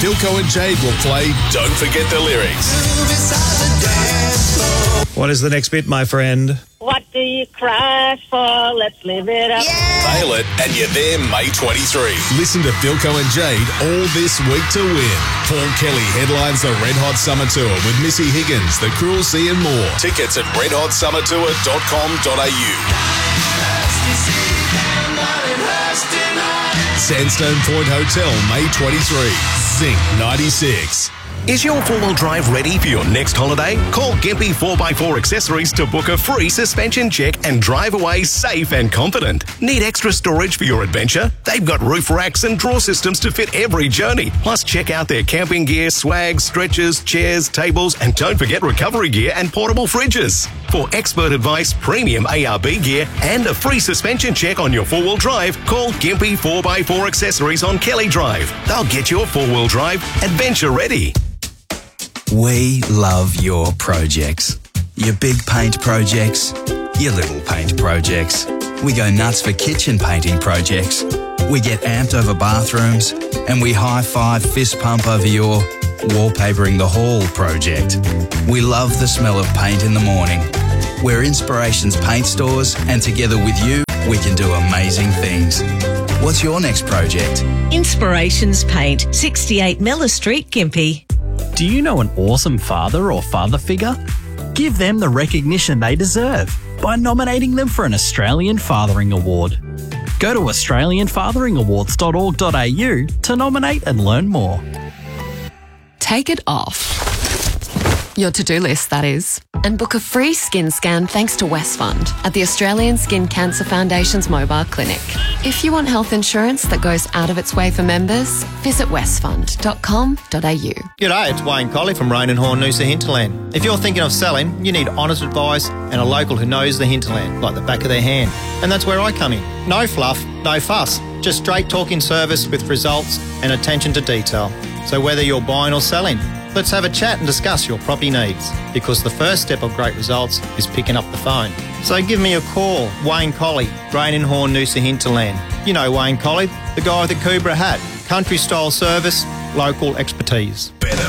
Philco and Jade will play Don't Forget the Lyrics. What is the next bit, my friend? What do you cry for? Let's live it up. Nail it and you're there May 23. Listen to Philco and Jade all this week to win. Paul Kelly headlines the Red Hot Summer Tour with Missy Higgins, The Cruel Sea and more. Tickets at redhotsummertour.com.au. Sandstone Point Hotel, May 23. Zinc 96. Is your four-wheel drive ready for your next holiday? Call Gympie 4x4 Accessories to book a free suspension check and drive away safe and confident. Need extra storage for your adventure? They've got roof racks and drawer systems to fit every journey. Plus, check out their camping gear, swag, stretchers, chairs, tables, and don't forget recovery gear and portable fridges. For expert advice, premium ARB gear, and a free suspension check on your four-wheel drive, call Gympie 4x4 Accessories on Kelly Drive. They'll get your four-wheel drive adventure ready. We love your projects. Your big paint projects, your little paint projects. We go nuts for kitchen painting projects. We get amped over bathrooms, and we high-five fist pump over your wallpapering the hall project. We love the smell of paint in the morning. We're Inspirations Paint Stores, and together with you, we can do amazing things. What's your next project? Inspirations Paint, 68 Miller Street, Gympie. Do you know an awesome father or father figure? Give them the recognition they deserve by nominating them for an Australian Fathering Award. Go to australianfatheringawards.org.au to nominate and learn more. Take it off. Your to-do list, that is. And book a free skin scan thanks to Westfund at the Australian Skin Cancer Foundation's mobile clinic. If you want health insurance that goes out of its way for members, visit westfund.com.au. G'day, it's Wayne Colley from Rain and Horn, Noosa Hinterland. If you're thinking of selling, you need honest advice and a local who knows the hinterland like the back of their hand. And that's where I come in. No fluff, no fuss. Just straight talking service with results and attention to detail. So whether you're buying or selling, let's have a chat and discuss your property needs, because the first step of great results is picking up the phone. So give me a call, Wayne Colley, Rain and Horn, Noosa Hinterland. You know Wayne Colley, the guy with the Cobra hat, country style service, local expertise. Better